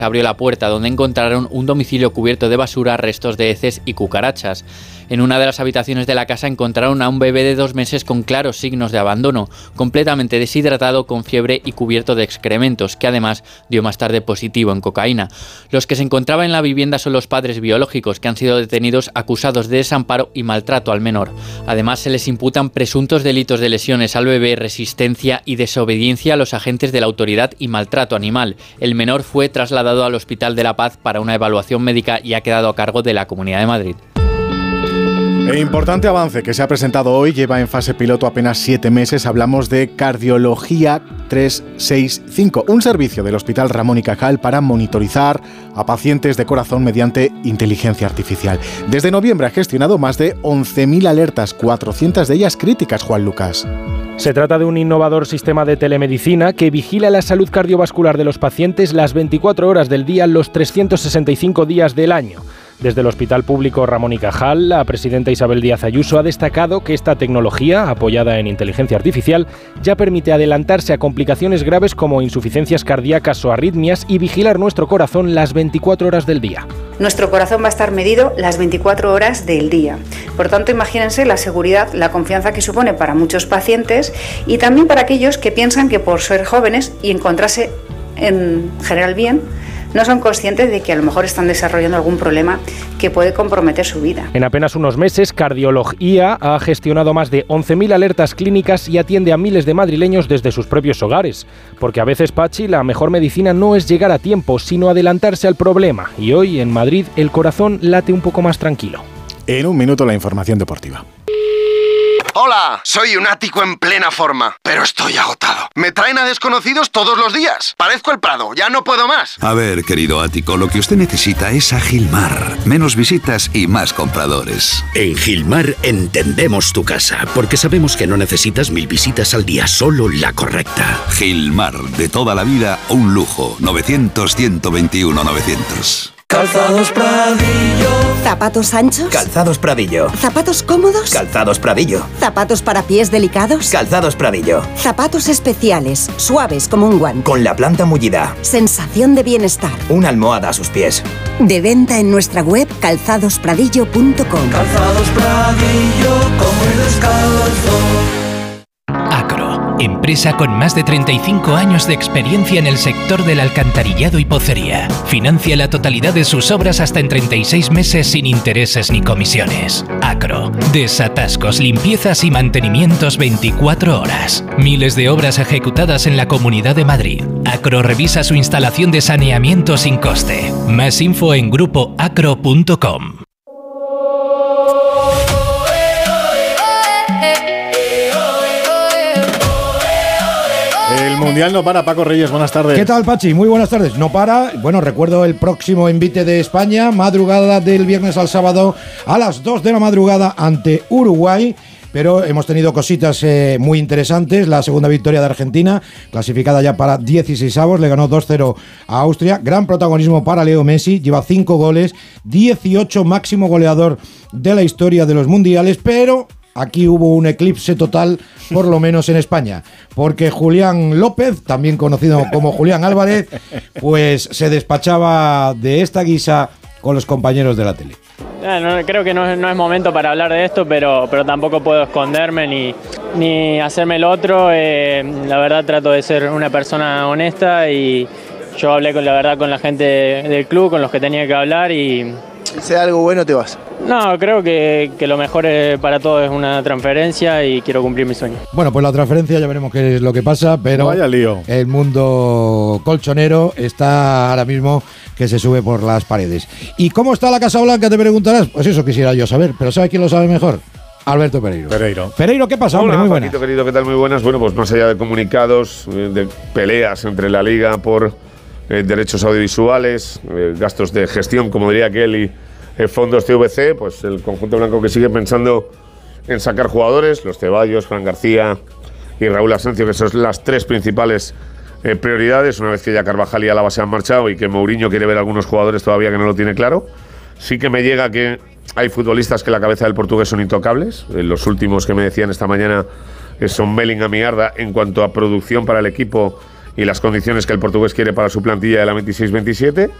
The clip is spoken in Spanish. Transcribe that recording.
abrió la puerta, donde encontraron un domicilio cubierto de basura, restos de heces y cucarachas. En una de las habitaciones de la casa encontraron a un bebé de 2 meses con claros signos de abandono, completamente deshidratado, con fiebre y cubierto de excrementos, que además dio más tarde positivo en cocaína. Los que se encontraban en la vivienda son los padres biológicos, que han sido detenidos acusados de desamparo y maltrato al menor. Además, se les imputan presuntos delitos de lesiones al bebé, resistencia y desobediencia a los agentes de la autoridad y maltrato animal. El menor fue trasladado al Hospital de la Paz para una evaluación médica y ha quedado a cargo de la Comunidad de Madrid. El importante avance que se ha presentado hoy lleva en fase piloto apenas 7 meses. Hablamos de Cardiología 365, un servicio del Hospital Ramón y Cajal para monitorizar a pacientes de corazón mediante inteligencia artificial. Desde noviembre ha gestionado más de 11.000 alertas, 400 de ellas críticas, Juan Lucas. Se trata de un innovador sistema de telemedicina que vigila la salud cardiovascular de los pacientes las 24 horas del día, los 365 días del año. Desde el Hospital Público Ramón y Cajal, la presidenta Isabel Díaz Ayuso ha destacado que esta tecnología, apoyada en inteligencia artificial, ya permite adelantarse a complicaciones graves como insuficiencias cardíacas o arritmias y vigilar nuestro corazón las 24 horas del día. Nuestro corazón va a estar medido las 24 horas del día. Por tanto, imagínense la seguridad, la confianza que supone para muchos pacientes y también para aquellos que piensan que por ser jóvenes y encontrarse en general bien, no son conscientes de que a lo mejor están desarrollando algún problema que puede comprometer su vida. En apenas unos meses, Cardiología ha gestionado más de 11.000 alertas clínicas y atiende a miles de madrileños desde sus propios hogares. Porque a veces, Pachi, la mejor medicina no es llegar a tiempo, sino adelantarse al problema. Y hoy, en Madrid, el corazón late un poco más tranquilo. En un minuto, la información deportiva. Hola, soy un ático en plena forma, pero estoy agotado. Me traen a desconocidos todos los días. Parezco el Prado, ya no puedo más. A ver, querido ático, lo que usted necesita es a Gilmar. Menos visitas y más compradores. En Gilmar entendemos tu casa, porque sabemos que no necesitas 1000 visitas al día, solo la correcta. Gilmar, de toda la vida, un lujo. 900-121-900. Calzados Pradillo. ¿Zapatos anchos? Calzados Pradillo. ¿Zapatos cómodos? Calzados Pradillo. ¿Zapatos para pies delicados? Calzados Pradillo. Zapatos especiales, suaves como un guante. Con la planta mullida. Sensación de bienestar. Una almohada a sus pies. De venta en nuestra web calzadospradillo.com. Calzados Pradillo, como el descalzo. Acro, empresa con más de 35 años de experiencia en el sector del alcantarillado y pocería. Financia la totalidad de sus obras hasta en 36 meses sin intereses ni comisiones. Acro, desatascos, limpiezas y mantenimientos 24 horas. Miles de obras ejecutadas en la Comunidad de Madrid. Acro revisa su instalación de saneamiento sin coste. Más info en grupoacro.com. El Mundial no para. Paco Reyes, buenas tardes. ¿Qué tal, Pachi? Muy buenas tardes. No para. Bueno, recuerdo el próximo envite de España, madrugada del viernes al sábado a las 2 de la madrugada ante Uruguay. Pero hemos tenido cositas muy interesantes. La segunda victoria de Argentina, clasificada ya para 16avos, le ganó 2-0 a Austria. Gran protagonismo para Leo Messi, lleva 5 goles, 18 máximo goleador de la historia de los mundiales, pero aquí hubo un eclipse total, por lo menos en España, porque Julián López, también conocido como Julián Álvarez, pues se despachaba de esta guisa con los compañeros de la tele. Creo que no es momento para hablar de esto, pero tampoco puedo esconderme ni hacerme el otro. La verdad trato de ser una persona honesta y yo hablé con la gente del club, con los que tenía que hablar y... Si sea algo bueno te vas. No, creo que lo mejor para todos es una transferencia y quiero cumplir mi sueño. Bueno, pues la transferencia ya veremos qué es lo que pasa, pero vaya lío. El mundo colchonero está ahora mismo que se sube por las paredes. ¿Y cómo está la Casa Blanca, te preguntarás? Pues eso quisiera yo saber, pero ¿sabe quién lo sabe mejor? Alberto Pereiro. Pereiro, ¿qué pasa, hombre? Hola, muy buenas. Paquito, querido, ¿qué tal? Muy buenas. Bueno, pues más allá de comunicados, de peleas entre la Liga por derechos audiovisuales, gastos de gestión, como diría aquel, y fondos CVC, pues el conjunto blanco que sigue pensando en sacar jugadores, los Ceballos, Fran García y Raúl Asensio, que son las 3 principales prioridades, una vez que ya Carvajal y Alaba se han marchado y que Mourinho quiere ver a algunos jugadores todavía que no lo tiene claro. Sí que me llega que hay futbolistas que la cabeza del portugués son intocables. Los últimos que me decían esta mañana son Bellingham y Arda en cuanto a producción para el equipo y las condiciones que el portugués quiere para su plantilla de la 26-27.